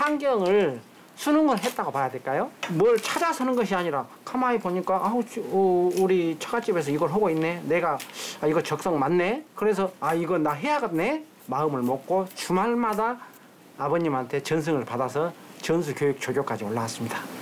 환경을 수능을 했다고 봐야 될까요? 뭘 찾아서 하는 것이 아니라 가만히 보니까 아우 우리 처갓집에서 이걸 하고 있네. 내가 이거 적성 맞네. 그래서 이거 나 해야겠네. 마음을 먹고 주말마다 아버님한테 전승을 받아서 전수 교육 조교까지 올라왔습니다.